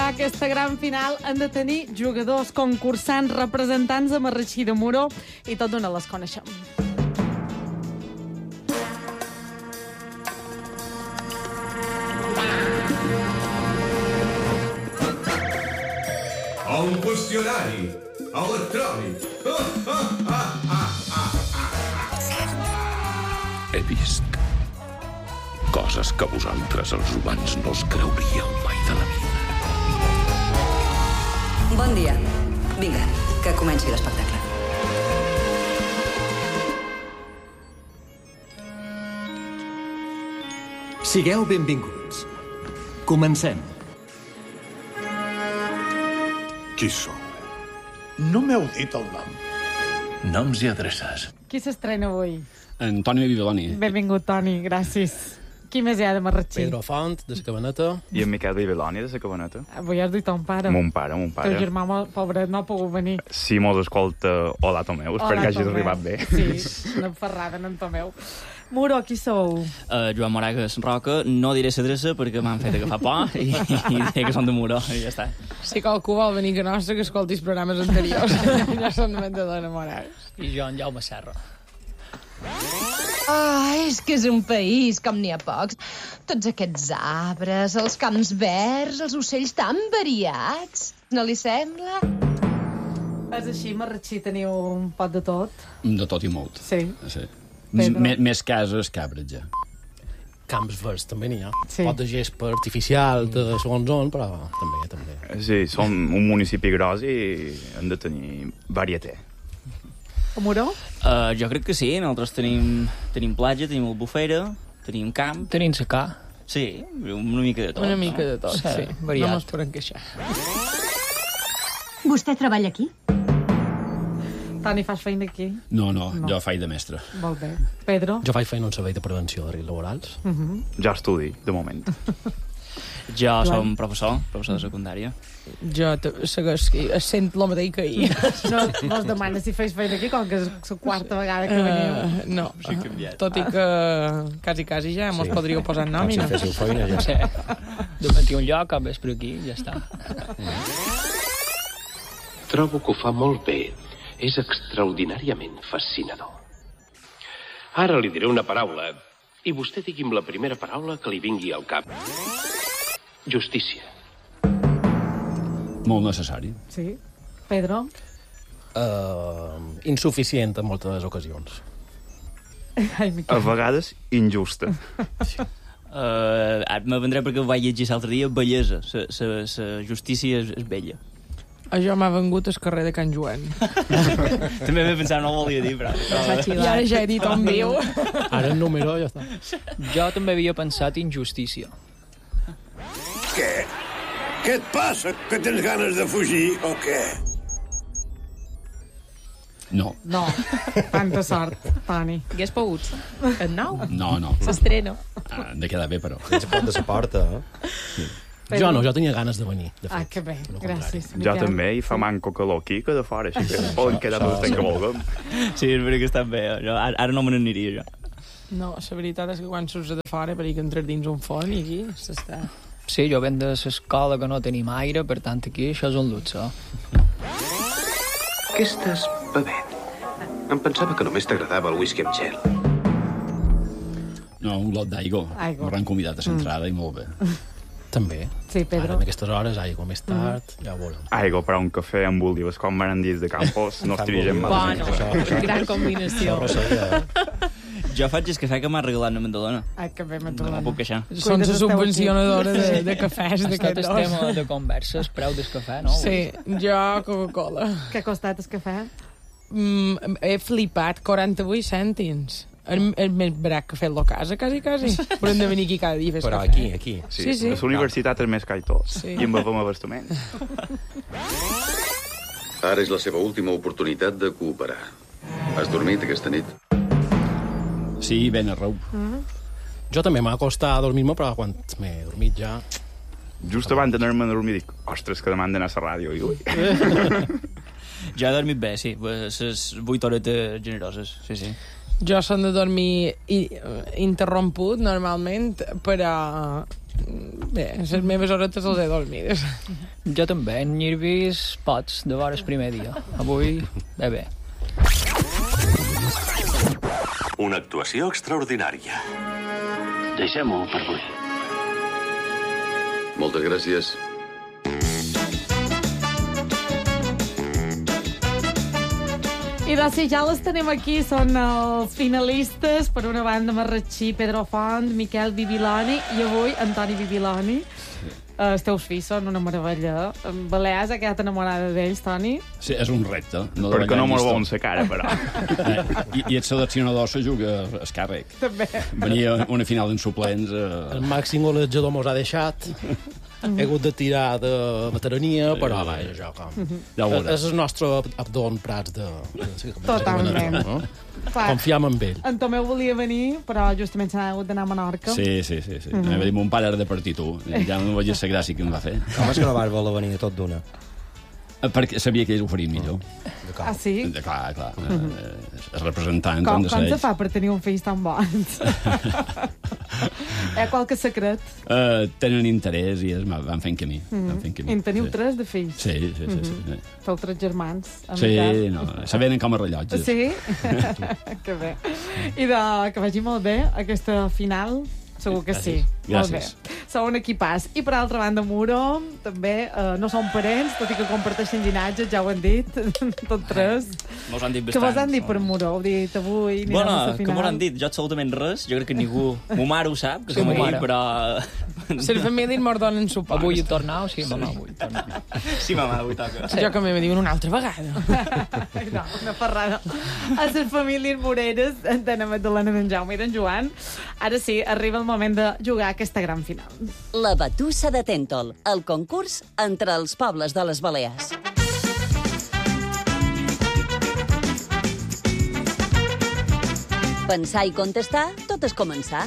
disputar aquesta gran final han de tenir jugadors, concursants, representants de Marratxí de Muro i tot d'una les coneixem. Un qüestionari electrònic. He vist coses que vosaltres, els humans, no us creuríeu mai de la vida. Bon dia. Vinga, que comenci l'espectacle. Sigueu benvinguts. Comencem. Qui sou? No m'heu dit el nom. Noms i adreces. Qui s'estrena avui? Antoni Bibiloni. Benvingut, Toni, gràcies. Qui més hi ha de Marratxí? Pedro Font, de la Cabaneta. I en Miquel Bibiloni, de la Cabaneta. Avui has dit ton pare. Mon pare. Teu germà, pobret, no ha pogut venir. Si mos escolta, hola, Tomeu, espero que hagis arribat bé. Sí, una ferrada en Tomeu. Muro, qui sou? Joan Moragues Roca, no diré l'adreça perquè m'han fet agafar por i diré que són de Muro i ja està. Si qualcú vol venir que nostre, que escolti els programes anteriors. Ja són de Dona Moragues. I jo, en Jaume Serra. És que és un país com n'hi ha pocs. Tots aquests arbres, els camps verds, els ocells tan variats. No li sembla? És així, Marratxí, teniu un pot de tot? De tot i molt. Sí. Més cases que arbres, ja. Camps verds també n'hi ha. Pot de gespa artificial de segons on, però també. Sí, som un municipi gros i hem de tenir varieté. Muro? Jo crec que sí, nosaltres tenim platja, tenim albufera, tenim camp. Tenim secà. Sí, una mica de tot. Una mica de tot, sí. Variat. No mos podem queixar. Vostè treballa aquí? Toni, fas feina aquí? No, jo faig de mestre. Molt bé. Pedro? Jo faig feina en servei de prevenció de riscs laborals. Ja estudi, de moment. Jo som professor de secundària. Jo sent el mateix que ahir. No es demana si feis feina aquí, com que és la quarta vegada que veniu. No, tot i que quasi ja mos podríeu posar en nòmina. Si féssiu feina, ja. De mentir un lloc, a vespre aquí, ja està. Trobo que ho fa molt bé. És extraordinàriament fascinador. Ara li diré una paraula, i vostè digui'm la primera paraula que li vingui al cap. Justícia. Molt necessari. Sí. Pedro? Insuficient en moltes ocasions. A vegades, injusta. Ara me vendré perquè ho vaig llegir l'altre dia. Bellesa. La justícia és bella. Això m'ha vengut al carrer de Can Joan. També m'he pensat, no ho volia dir, però... I ara ja he dit on viu. Ara el número ja està. Jo també havia pensat injustícia. Què? Què et passa? Que tens ganes de fugir o què? No. No, tanta sort, Toni. Hagués pogut. El nou? No. S'estrena. Han de quedar bé, però. Ens pot de la porta, Sí. Jo tenia ganes de venir, de fet. Que bé, gràcies. Jo també, i fa manco calor aquí que de fora, així que poden quedar tots que vulguem. Sí, és veritat que està bé. Ara no me n'aniria, jo. No, la veritat és que quan surts de fora per que entres dins un forn i aquí s'està... Sí, jo venc de l'escola que no tenim aire, per tant aquí això és un luxe. Què estàs bevent? Em pensava que només t'agradava el whisky amb gel. No, un lot d'aigua. M'hauran convidat a l'entrada i molt bé. També. Sí, Pedro. Ara, en aquestes hores, aigua més tard, ja ho veurem. Aigua, però un cafè amb bullives com marandís de Campos no estaria gent mal. Bueno, gran combinació. Jo faig el cafè que m'ha regalat la Mandalona. Que bé, No Mandalona. puc queixar. Són la subvencionadora de cafès d'aquest dos. Tema de converses, preu del cafè, no? Sí, jo Coca-Cola. Què ha costat el cafè? He flipat, 48 cèntims. El més barat que fer-lo a casa, quasi. Però hem de venir aquí cada dia a fer Però cafè. aquí. Sí. A la universitat és més car tot. Sí. I en bevem abastament. Ara és la seva última oportunitat de cooperar. Has dormit aquesta nit? Sí, ben a raó. Jo també m'ha costat dormir-me, però quan m'he dormit ja... Just abans d'anar-me a dormir dic, ostres, que demà hem d'anar a la ràdio. Jo he dormit bé, sí. Les 8 horetes generoses, sí. Jo són de dormir interromput, normalment, però Bé, les meves horetes les he dormides. Jo també, nervis pots, de vora el primer dia. Avui, bé. Una actuació extraordinària. Deixem-ho per avui. Moltes gràcies. I doncs sí, ja les tenim aquí, són els finalistes. Per una banda, Marratxí, Pedro Font, Miquel Bibiloni i avui Antoni Bibiloni. Els teus fills són una meravella. Balears ha quedat enamorada d'ells, Toni? Sí, és un repte. No perquè no me'l veuen la cara, però. I el seleccionador se juga el càrrec. També. Venia una final en suplents. El màxim golejador mos ha deixat. He hagut de tirar de veterania, però vaja, això com... És el nostre Abdon Prats de... Totalment. Confiam en ell. En Tomeu volia venir, però justament s'ha hagut d'anar a Menorca. Sí. Va dir, mon pare era de partitu. Ja no vaig la gràcia que em va fer. Com és que no vas voler venir tot d'una? Perquè sabia que ells ho farien millor. Ah, sí? Clar. Els representants... Com se fa per tenir un fills tan bons? Hi ha qualque secret? Tenen interès i van fent camí. En teniu 3 de fills? Sí. Feu 3 germans. Sí, se venen com a rellotges. Sí? Que bé. I que vagi molt bé aquesta final. Segur que sí. Molt bé. Sou un equipàs. I per altra banda, Muro, també no són parents, tot i que comparteixen llinatge, ja ho han dit, tot 3. Mos han dit bastant. Què vos han dit per Muro? Ho dit avui, anirem bueno, a la final. Que mos han dit? Jo absolutament res. Jo crec que ningú... Mo mare ho sap, que som aquí, però... Si la família mos donen suport. Avui tornar o sí, mamà, avui tornar? Sí, mamà, avui toca. Jo que me diuen una altra vegada. No, una ferrada. A les famílies moreres, d'Anna Magdalena, d'en Jaume i d'en Joan, ara sí, arriba el moment de jugar aquesta gran final. La Batussa de Tèntol, el concurs entre els pobles de les Balears. Pensar i contestar, tot és començar.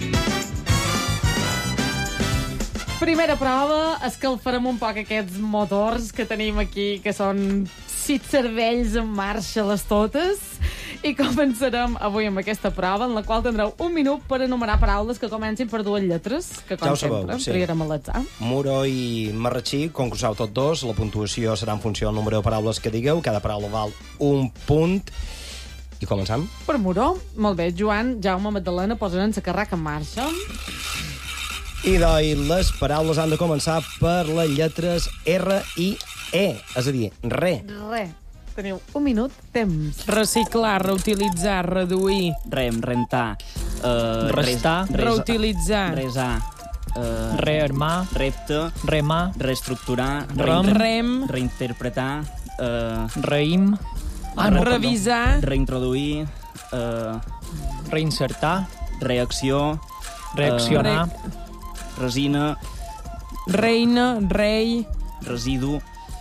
Primera prova, escalfarem un poc aquests motors que tenim aquí, que són 6 cervells en marxa les totes, i començarem avui amb aquesta prova, en la qual tindreu un minut per enumerar paraules que comencin per 2 lletres, que com ja sempre triarem a l'atzar. Muro i Marratxí, concursau tots dos, la puntuació serà en funció del número de paraules que digueu, cada paraula val un punt. I començam? Per Muro, molt bé. Joan, Jaume, Magdalena posaran la carraca en marxa. I les paraules han de començar per les lletres R i E, és a dir, re. Teniu un minut, temps. Reciclar, reutilitzar, reduir. Rentar. Restar. Reutilitzar. Resar. Rearmar. Repte. Remar. Reestructurar. Rem. Reinterpretar. Reim. Revisar. Reintroduir. Reinsertar. Reacció. Reaccionar. Resina. Reina. Rei. Residu.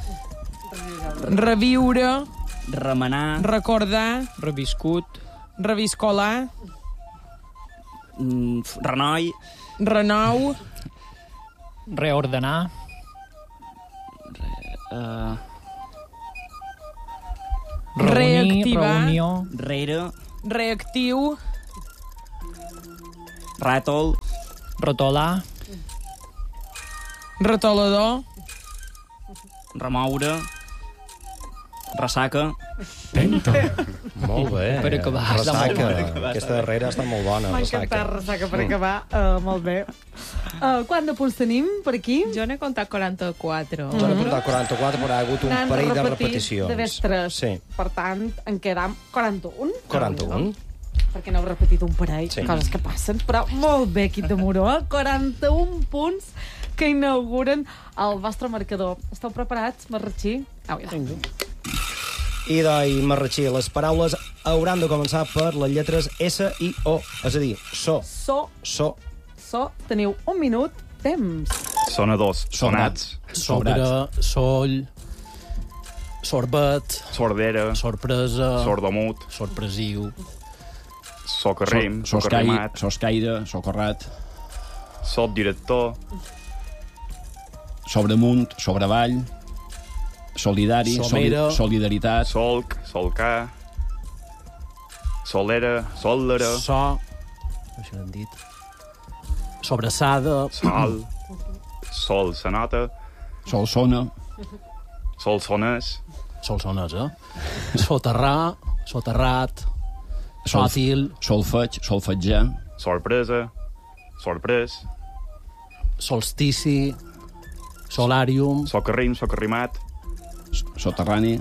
Reviure. Remenar. Recordar. Reviscut. Reviscolar. Renoi. Renou. Reordenar. Reactivar. Reunió. Rere. Reactiu. Ràtol. Rotolar. Retolador. Remoure. Ressaca. Molt bé. Per acabar. Ressaca. Aquesta darrera està molt bona. M'ha encantat Ressaca per acabar. Molt bé. Quant de punts tenim per aquí? Jo n'he comptat 44. Jo n'he comptat 44, però ha hagut un parell de repeticions. De vestres. Sí. Per tant, en quedam 41. 41. Perquè n'heu repetit un parell, sí. Coses que passen. Però molt bé, equip de Muro. 41 punts que inauguren el vostre marcador. Esteu preparats, Marratxí? Au, ja. I Marratxí, les paraules hauran de començar per les lletres S i O, és a dir, so. Teniu un minut, temps. Sonadors, sonats. Sobre, soll, sorbet, sordera, sorpresa, sordomut, sorpresiu, socarrim, socarrimat, soscaire, socorrat, subdirector, sobremunt, sobreavall, solidari, solidaritat, solc, solcar, solera, soldera, això l'hem dit, Sobrassada. Sol. Solsonata. Solsona. Solsones. Solsonesa. Soterrar. Soterrat. Sòtil. Solfeig. Solfetjar. Sorpresa. Sorprès. Solstici. Solàrium. Socarrim. Socarrimat. Soterrani.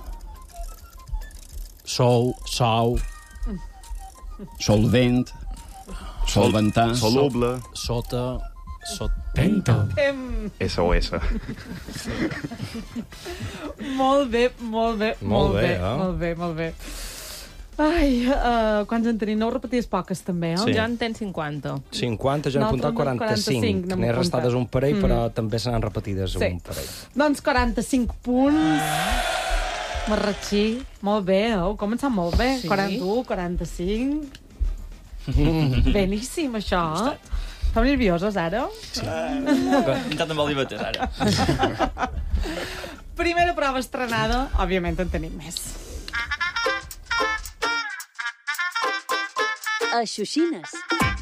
Sou. Sou. Solvent. Solventar. Soluble. Sota. SOS. Molt bé, molt bé. Molt bé, eh? Molt bé, molt bé. Ai, quants en tenim? No ho repeties poques, també, eh? Sí. Jo en tenc 50. 50, jo n'he apuntat 45. N'he restades un parell, però també se n'han repetides un parell. Doncs 45 punts. Marratxí, molt bé, heu començat molt bé. 41, 45... Beníssim, això. Esteu nerviosos, ara? Sí. Intentat amb el dibater, ara. Primera prova estrenada, òbviament en tenim més. Aixuxines.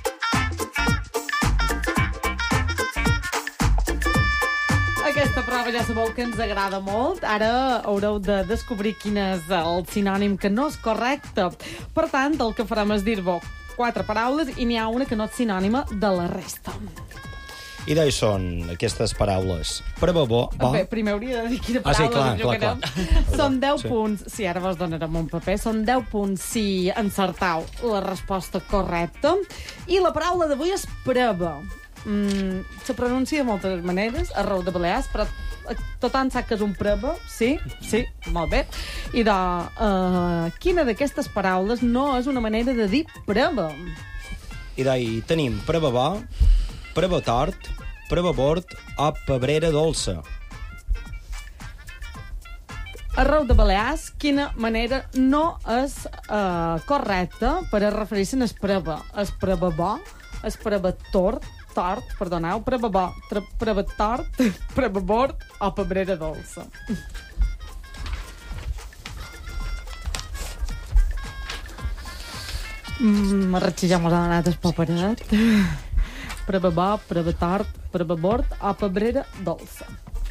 Aquesta prova ja sabeu que ens agrada molt. Ara haureu de descobrir quin és el sinònim que no és correcte. Per tant, el que farem és dir-vos 4 paraules i n'hi ha una que no és sinònima de la resta. I d'ahir són aquestes paraules. Prebabó, bo... Bé, primer hauria de dir quina paraula clar. Són 10 punts, si ara vos donarem un paper, són 10 punts si encertau la resposta correcta. I la paraula d'avui és preba. Se pronuncia de moltes maneres, arreu de Balears, però tothom sap que és un preba, sí? Sí, molt bé. I quina d'aquestes paraules no és una manera de dir preba? I d'ahir tenim prebabó, prebotort, prebabord o pebrera dolça. Arreu de Balears, quina manera no és correcta per a referir-se al preba? Es prebabó, es prebatort, perdoneu, prebabó, prebatort, prebabord o pebrera dolça. Marratxí ja mos ha donat el paperet. Prebabó, prebatort, prebabord o pebrera dolça.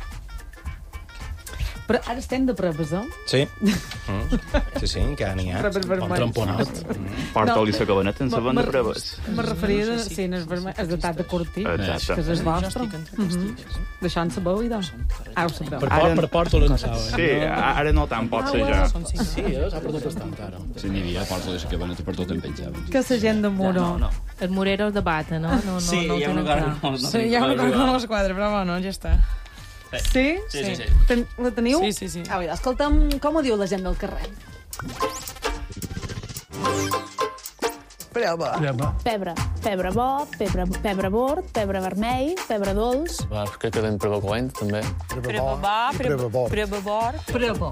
Però ara estem de preves, eh? Sí. Sí, encara n'hi ha. Preves vermells. Tramponat. Porta-li la cabaneta en la banda de preves. Me referia, sí, en el vermell, és de tat de curtir, Exacte. que és el vostre. D'això en sabeu, idò? Ho sabeu. Per porta l'ençava. Sí, ara no tant pot ser ja. Sí, s'ha perdut bastant, ara. Sí, n'hi havia porta la cabaneta per tot en penjava. Que la gent de Muro. El Morero de bata, no? Sí, hi ha una cosa... Sí, hi ha una cosa a les 4, però bueno, ja està. Sí? Sí. La teniu? Sí. A veure, escolta'm, com ho diu la gent del carrer? Preba. Pebre. Pebre bo, pebre bord, pebre vermell, pebre dolç. Crec que tenim preba coent, també. Preba bo, preba bord.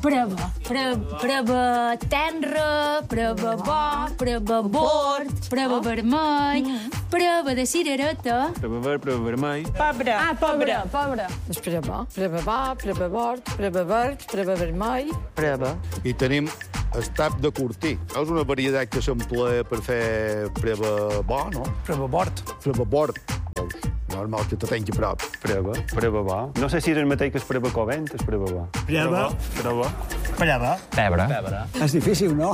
Preba tenra, preba bo, preba bord, preba vermell, preba de cirereta. Preba verd, preba vermell. Pebre. Pebre. És preba bo, preba bord, preba verd, preba vermell. Preba. I tenim el tap de curtir. És una varietat que s'emplea per fer preba bo, no? Preba bord. Preba bord. Normal que te tenqui a prop. Preba bo. No sé si és el mateix que es preba covent, es preba bo. Preba. Pebre. És difícil, no?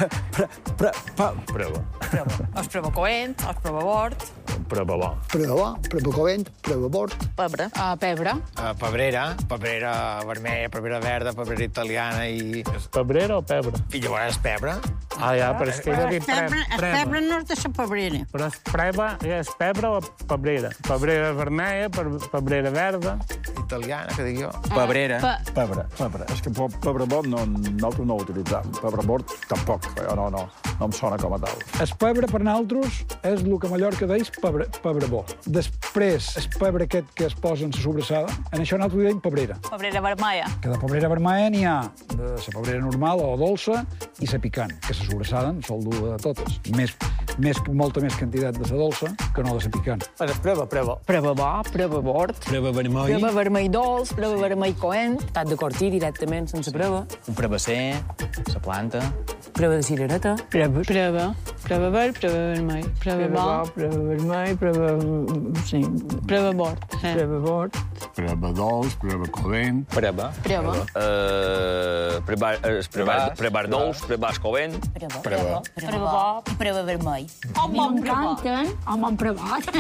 Preba. Es preba coent, es preba bord. Preba bo. Preba covent, preba bord. Pebre. Pebre. Pebrera vermella, pebrera verda, pebrera italiana i... És pebrera o pebre? I llavors és pebre. Ja, però és que ella diu Pebre no és de la pebrera. Però és preba, és pebre o pebrera? Pebrera vermella, pebrera verda. Italiana, que dic jo. Pebrera. Pebre. És que pebre bord nosaltres no ho utilitzem. Pebre bord tampoc. No em sona com a tal. El pebre per nosaltres és el que a Mallorca deis pebre bo. Després, el pebre aquest que es posa en la sobrassada, en això nosaltres diem pebrera. Pebrera vermella. Que de pebrera vermella n'hi ha de la pebrera normal o dolça i la picant, que la sobrassada en sol dur de totes. Més molta més quantitat de la dolça que no de la picant. Prova. Prova bo, prova bord, Prova vermell. prova vermell dolç, prova vermell coent, t'has de cortir directament sense prova, Un prevasser, la planta... prova de cirereta, Prova verd, prova vermell, prova bo, Prova vermell, prova... Sí. prova bord. Prova bord. Prova dolç, prova calent. Prova. Prova dolç, prova escovent. Prova bo i prova vermell. M'encanten. Home, han provat.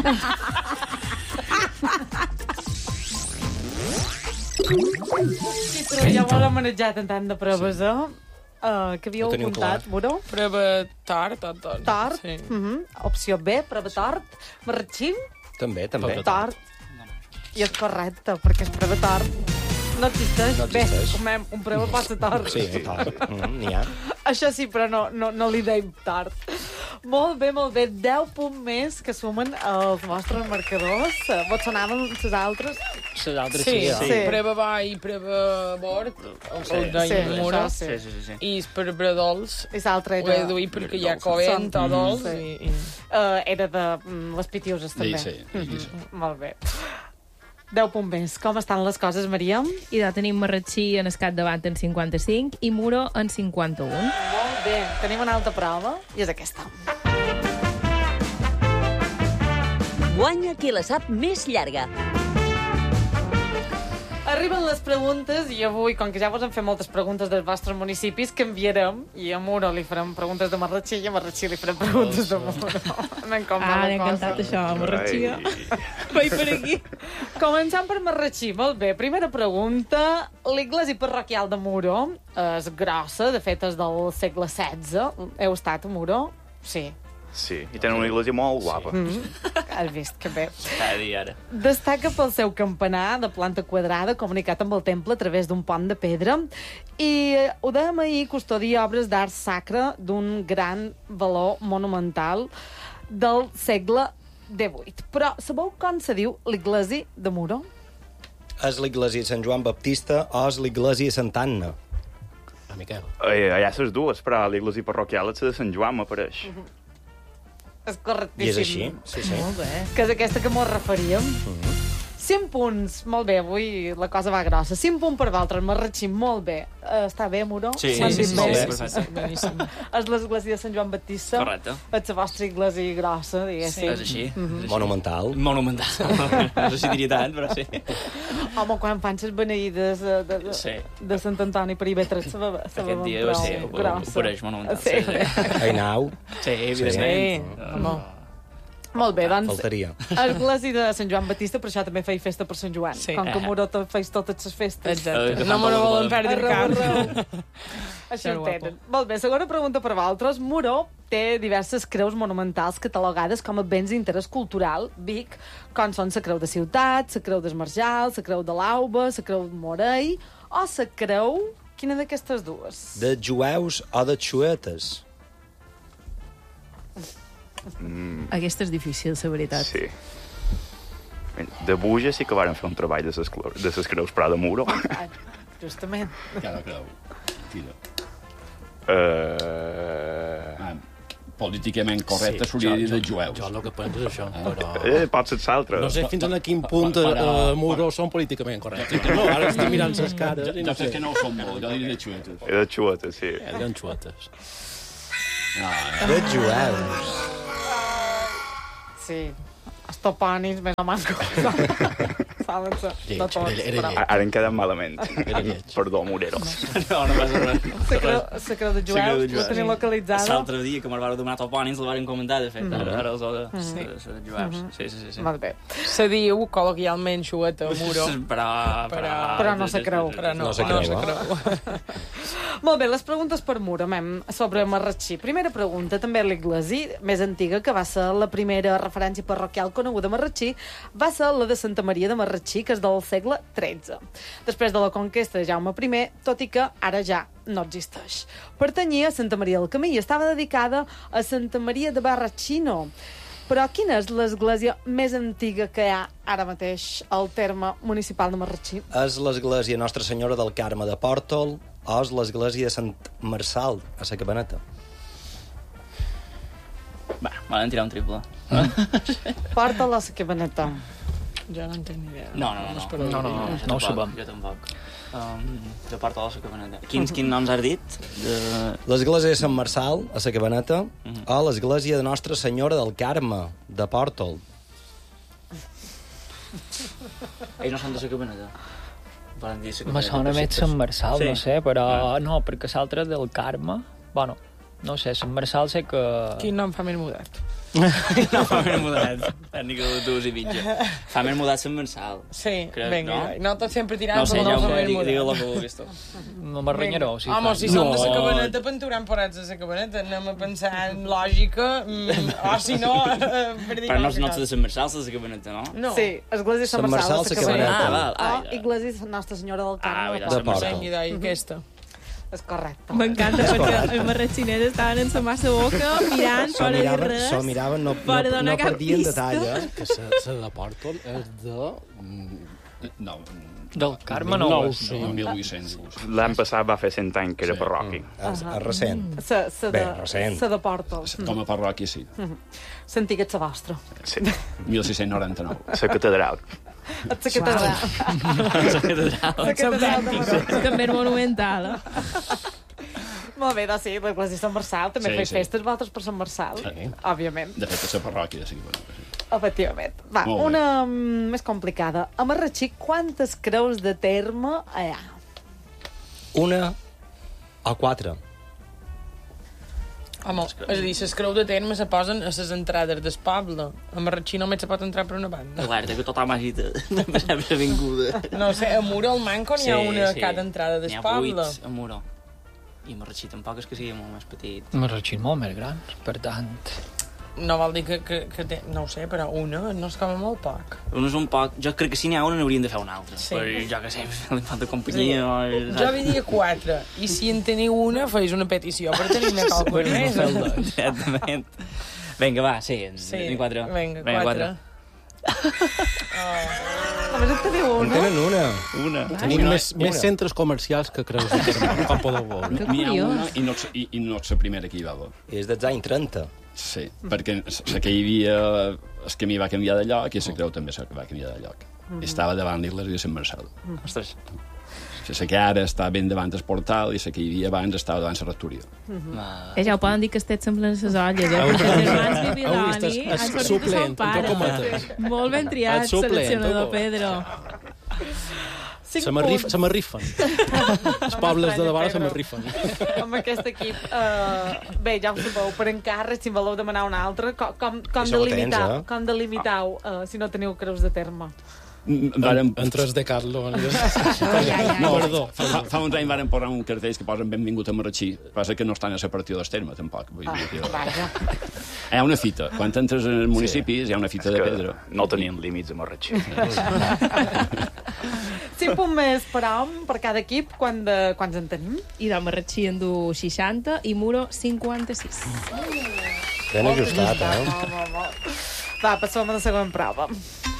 Sí, però ja m'ho he manejat en tant de proves, que havíeu apuntat, Muro? prova tard. Tard. Sí. Opció B, prova tard. Marratxí? També. Tard. I és correcte, perquè és prova tard. No existeix. Bé, comem un prova passa tard. Sí, tard. N'hi ha. Això sí, però no li deim tard. Molt bé. 10 punts més que sumen els vostres marcadors. Vots sonaven les altres? Les altres Sí. Prova ba i prova bord, el deia Muro. Sí. I és prova dolç. I l'altre Ho he de dir perquè hi ha coent o dolç. Era de les pitiuses, també. Sí. Molt bé. 10 punts més. Com estan les coses, Maria? I de tenim Marratxí en el capdavant en 55 i Muro en 51. Molt bé. Tenim una altra prova i és aquesta. Guanya qui la sap més llarga. Arriben les preguntes i avui, com que ja vos hem fet moltes preguntes dels vostres municipis, canviarem i a Muro li farem preguntes de Marratxí i a Marratxí li farem preguntes de Muro. M'ha encantat això, Marratxí. Vaig per aquí. Començant per Marratxí, molt bé. Primera pregunta. L'església parroquial de Muro és grossa, de fet és del segle XVI. Heu estat a Muro? Sí. Sí, i tenen una iglesia molt guapa. Has vist, que bé. Cada dia, ara. Destaca pel seu campanar de planta quadrada comunicat amb el temple a través d'un pont de pedra i ho dèiem ahir, custodia obres d'art sacre d'un gran valor monumental del segle XVIII. Però sabeu com se diu l'església de Muro? És l'església de Sant Joan Baptista o és l'església de Sant Anna? Miquel. Allà les dues, però l'església parroquial és de Sant Joan, m'apareix. És correctíssim. I és així, sí. Molt bé. Que és aquesta que mos referíem. 5 punts. Molt bé, avui la cosa va grossa. 5 punts per vosaltres, Marratxí, molt bé. Està bé, Muro? Sí, molt bé. perfecte. És l'església de Sant Joan Baptista. Correcte. És la vostra església grossa, diguéssim. És així. Monumental. No sé si diria tant, però sí. Home, quan fan les beneïdes de Sant Antoni per IB3, Aquest dia va ser ofereix monumental. Sí. Ainau. Sí, evidentment. Molt bé, doncs... Faltaria. Església de Sant Joan Baptista, per això també feia festa per Sant Joan. Sí. Com que Muro feis totes les festes. Exacte. No me la volen perdre cap. Així ho tenen. Molt bé, segona pregunta per vosaltres. Muro té diverses creus monumentals catalogades com a béns d'interès cultural, Vic, com són la creu de Ciutat, la creu d'Esmarjal, la creu de l'Auba, la creu de Morell, o la creu... Quina d'aquestes dues? De jueus o de xuetes? Aquesta és difícil, la veritat. Sí. De Buja sí que varen fer un treball de les creus, però de Muro... Justament. Cada creu. Tira. Políticament correcte s'hauria de dir de jueus. Jo el que penso és això, però... Pot ser l'altre. No sé fins a quin punt Muro són políticament correctes. No, ara estic mirant les cares i no sé. Jo sé que no ho són molt, jo diria de xuetes. De xuetes, sí. Eren xuetes. De jueus. Sí. Els topònims més o manco. Saben ser de tots. Ara en quedem malament. Perdó, Morero. No passa res. La creu de jueus, la tenim localitzada. L'altre dia que me'l van demanar topònims, el van comentar, de fet. Ara els de jueus. Sí. Molt bé. Se diu col·loquialment xueta, Muro. Però no se creu. No se creu. Molt bé, les preguntes per Muro, sobre Marratxí. Primera pregunta, també l'església més antiga, que va ser la primera referència parroquial coneguda a Marratxí, va ser la de Santa Maria de Marratxí, que és del segle XIII. Després de la conquesta de Jaume I, tot i que ara ja no existeix. Pertanyia a Santa Maria del Camí i estava dedicada a Santa Maria de Barrachino. Però quina és l'església més antiga que hi ha ara mateix al terme municipal de Marratxí? És l'església Nostra Senyora del Carme de Pòrtol o és l'església de Sant Marçal, a la Cabaneta? Va, m'han tirar un triple. Porta-la a la cabaneta. Jo no en tinc ni idea. No ho sabem. Jo tampoc. Jo porto a la cabaneta. Quins noms has dit? L'església de Sant Marçal, a la Cabaneta, o l'església de Nostra Senyora del Carme, de Pòrtol. Ells no són de la cabaneta. Me sona més Sant Marçal, no sé, però no, perquè l'altre del Carme, bueno, no sé, Sant Marçal sé que... Quin nom fa més mudat? No, fa més mudat. Tècnica de dos i mitja. Fa més mudat Sant Marçal. Sí, vinga. No? No tot sempre tirant no sé, per ja fa més mudat. Digue-lo que vulguis tu. No m'arrenyaró. Si home, si som de la cabaneta, penturem parats de la cabaneta. Anem a pensar en lògica, o si no... Però no ets de Sant Marçal, de la cabaneta, no? Sí, església de Sant Marçal, la cabaneta. O església de Nostra Senyora del Carme. De Pòrtol. Vinga, aquesta. És correcte. M'encanta perquè els marratxiners estaven en la massa boca mirant fora de res. S'ho miraven, no perdien detall. Que la de Pòrtol és de... No. Del Carme no ho és. 1800. L'any passat va fer 100 anys que era parroqui. És recent. Bé, recent. La de Pòrtol. Com a parroqui, sí. L'antiga és la vostra. Sí. 1699. La catedral. La catedral de Marroc. També és monumental. Molt bé, doncs sí, l'església de Sant Marçal també feia festes vosaltres per Sant Marçal, òbviament. De fet, és la parròquia, sí. Efectivament. Va, una més complicada. A Marratxí, quantes creus de terme hi ha? 1 o 4. Home, és a dir, les creus de terme se posen a les entrades del poble. A Marratxí només se pot entrar per una banda. Alerta, que tota màgita per avinguda. No sé, a Muro al Manco n'hi ha una a cada entrada del poble. N'hi ha 8 a Muro. I Marratxí tampoc és que sigui molt més petit. Marratxí és molt més gran, per tant... No vol dir que té... No ho sé, però una no és com a molt poc. Una és un poc... Jo crec que si n'hi ha una n'haurien de fer una altra. Sí. Per, jo que sé, l'infant de companyia... Sí. Jo diria 4. I si en teniu una, feis una petició per tenir una qualsevol més. Exactament. Vinga, va, sí, en 4. Vinga, 4. Només en teniu una? En tenen una. Tenim més centres comercials que creus de terme, com podeu veure. N'hi ha una i no ets la primera que hi va haver. És dels anys 30. Sí, perquè la que hi havia... El camí va canviar de lloc i la creu també va canviar de lloc. Estava davant l'església de Sant Marçal. Ostres. La que ara està ben davant del portal i la que hi havia abans estava davant la rectoria. Ja ho poden dir que estet semblant les olles, perquè els germans Bibiloni han sortit de son pare. Molt ben triat, seleccionador Pedro. Se m'arrifen. Els pobles de davant se m'arrifen. Amb aquest equip, bé, ja ho sabeu, per encàrrec, si en voleu demanar un altre, com delimitau si no teniu creus de terme? Entres de Carlo. No, perdó. Fa uns anys varen posar un cartell que posen benvingut a Marratxí. Passa que no estan a la partida del terme, tampoc. Hi ha una fita. Quan entres en municipis hi ha una fita de pedra. No tenien límits a Marratxí. 5 punts més per hom, per cada equip. Quants en tenim? I del Marratxí en du 60 i Muro 56. Ben ajustat, Va, passem a la següent prova.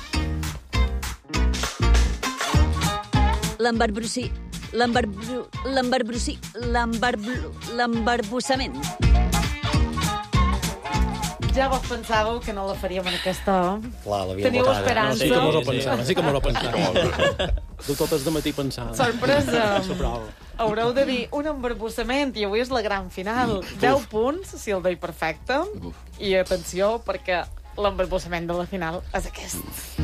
L'embarbussament. Ja vos pensàveu que no la faríem en aquesta... Clar, l'havíem Teniu votada. esperança? Sí que m'ho ho pensava. Tu totes de matí pensant. Sorpresa. Haureu de dir un embarbussament i avui és la gran final. 10 punts, si el deia perfecte. I atenció, perquè l'embarbussament de la final és aquest.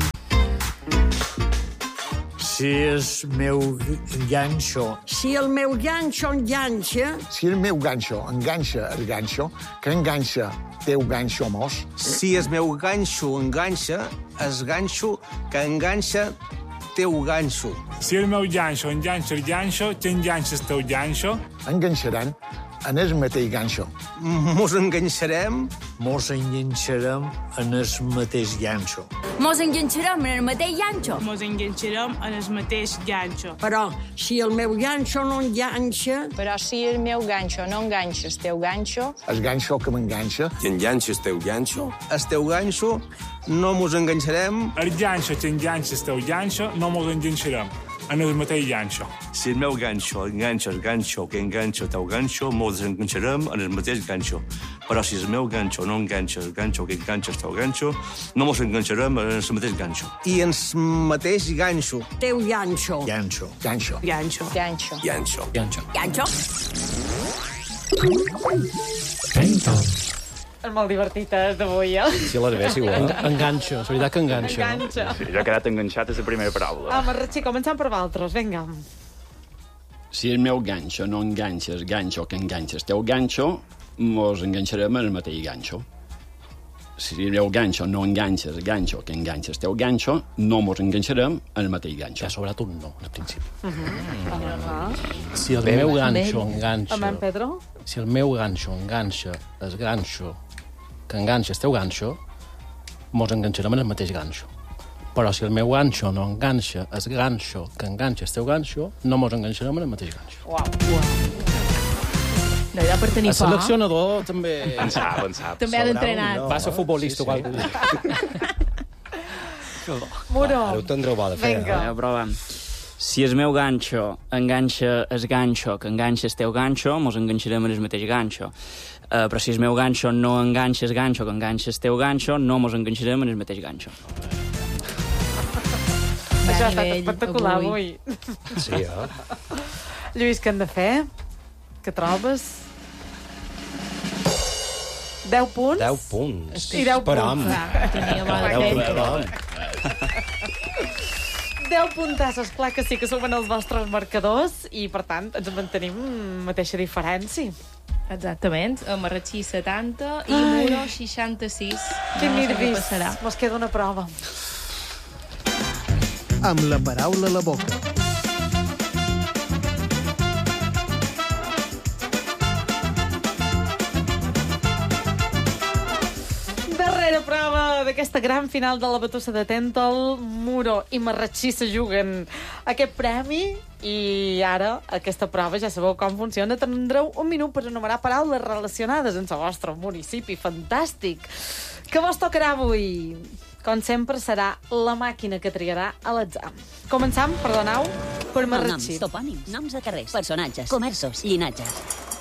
Si el meu ganxo... Si el meu ganxo enganxa... Si el meu ganxo enganxa el ganxo, que enganxa teu ganxo mos. Si el meu ganxo enganxa, el ganxo que enganxa teu ganxo. Si el meu ganxo enganxa el ganxo, que enganxa el teu ganxo. Enganxaran en el mateix ganxo. Mos enganxarem? Mos enganxarem en el mateix ganxo. Mos enganxarem en el mateix ganxo. Mos enganxarem en el mateix ganxo. Però si el meu ganxo no enganxa... Però si el meu ganxo no enganxa el teu ganxo... El ganxo que m'enganxa... Que enganxa el teu ganxo? El teu ganxo no mos enganxarem? El ganxo que enganxa el teu ganxo no mos enganxarem en el mateix ganxo. Si el meu ganxo enganxa el ganxo que enganxa el teu ganxo, mos enganxarem en el mateix ganxo. però si el meu ganxo no enganxa el ganxo que enganxa el teu ganxo, no mos enganxarem en el mateix ganxo. I en el mateix ganxo. Teu llanxo. Ganxo. Ganxo. Ganxo. Ganxo. Ganxo. Ganxo. Ganxo. És molt divertit d'avui, Sí, a l'Herbés igual. Enganxa, és veritat que enganxa. Enganxa. Sí, jo he quedat enganxat a la primera paraula. Marratxí, començam per vosaltres, vinga. Si el meu ganxo no enganxa el ganxo que enganxa el teu ganxo, mos enganxarem en el mateix ganxo. Si el meu ganxo no enganxa el ganxo que enganxa el teu ganxo, no mos enganxarem en el mateix ganxo. Ja ha sobrat un no, al principi. Si el Ben. meu ganxo enganxa... Amant, Pedro? Si el meu ganxo enganxa el ganxo que enganxa el teu ganxo, mos enganxarem en el mateix ganxo. Però si el meu ganxo no enganxa el ganxo que enganxa el teu ganxo, no mos enganxarem en el mateix ganxo. No hi ha per tenir El seleccionador també... En sap. També ha d'entrenar. Va ser futbolista o alguna Muro. Ara ho tindreu bo de fer. Vinga. Provem. Si el meu ganxo enganxa el ganxo que enganxa el teu ganxo, mos enganxarem en el mateix ganxo. Però si el meu ganxo no enganxa el ganxo que enganxa el teu ganxo, no mos enganxarem en el mateix ganxo. Això ha estat espectacular avui. Sí, Lluís, què hem de fer? Què trobes? 10 punts? 10 punts. I 10 Per punts. home. Teníem a la 10 puntassos, clar que sí que sumen els vostres marcadors i, per tant, ens mantenim mateixa diferència. Exactament, a Marratxí 70 i Muro 66. Quin nervis. Mos queda una prova. Amb la paraula a la boca. Darrera prova d'aquesta gran final de la Batussa de Tèntol. Muro i Marratxí se juguen aquest premi i ara aquesta prova ja sabeu com funciona. Tindreu un minut per enumerar paraules relacionades amb el vostre municipi. Fantàstic! Què vos tocarà avui? Com sempre, serà la màquina que triarà a l'atzar. Començam, perdoneu, per Marratxí. Noms, topònims, noms de carrers, personatges, comerços, llinatges.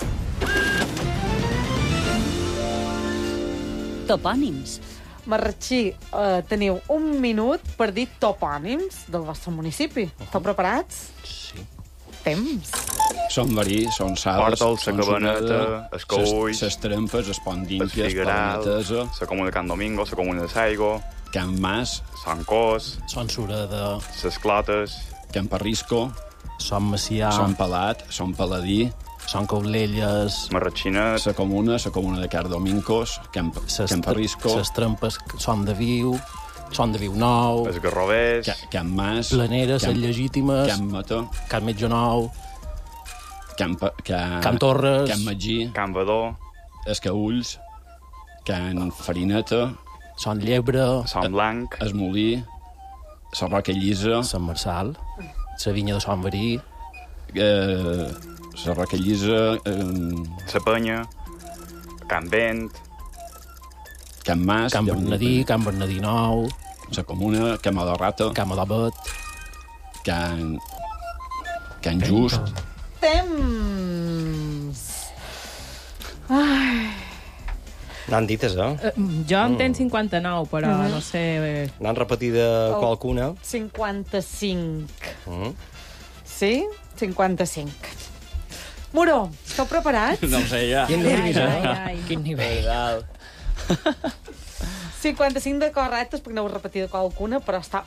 Topònims. Marratxí, teniu un minut per dir topònims del vostre municipi. Esteu preparats? Sí. Temps. Són verí, són sals, Portal, són la Cabaneta, el Caull, les trempes, el Pont el d'Índies, la Figueral, Planetesa, la Comuna de Can Domingo, la Comuna de Saigo, Can Mas, Sant Cos, Son Sureda, les Clotes, Can Parrisco, Son Macià, Son Pelat, Son Paladí, Son Caulelles, Marratxinet, la Comuna de Cardomincos, Can Parrisco, les trampes Son de Viu, Son de Viu Nou, els Garrovers, Can Mas, Planeres, les Legítimes, Can Mata, Can Metge Nou, Can Torres, Can Magí, Can Badó, Escaulls, Can Farineta, Son Llebre, Sant Blanc, Es Molí, la Roca Llisa, Sant Marçal, la Vinya de Son Verí, la Roca Llisa, la Penya, Can Vent, Can Mas, Can Bernadí, Can Bernadí Nou, la Comuna, Can Madorrata, Can Madobet, Can Just. Temps! Ai... N'han dites, Jo en tenc 59, però no sé... N'han repetit qualcuna? 55. Sí? 55. Muro, esteu preparats? No ho sé, ja. Quin nervis, Quin nivell. 55 de correctes, perquè no heu repetit qualcuna, però està